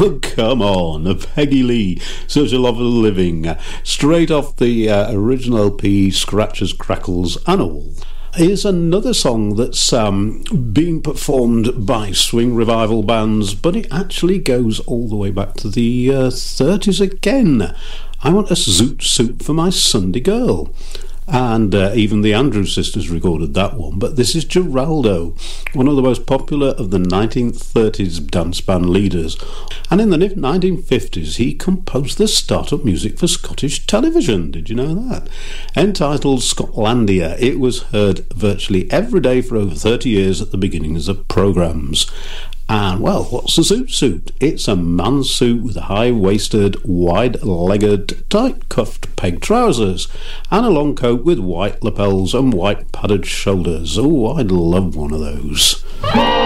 Oh, come on, Peggy Lee, Such a Love of Living, straight off the original LP, Scratches, Crackles and All. Here's another song that's being performed by swing revival bands, but it actually goes all the way back to the 30s again. I Want a Zoot Suit for My Sunday Girl. And even the Andrews Sisters recorded that one. But this is Geraldo, one of the most popular of the 1930s dance band leaders. And in the 1950s, he composed the start-up music for Scottish television. Did you know that? Entitled Scotlandia, it was heard virtually every day for over 30 years at the beginnings of programmes. And, well, what's a zoot suit? It's a man's suit with high-waisted, wide-legged, tight-cuffed peg trousers and a long coat with white lapels and white padded shoulders. Oh, I'd love one of those.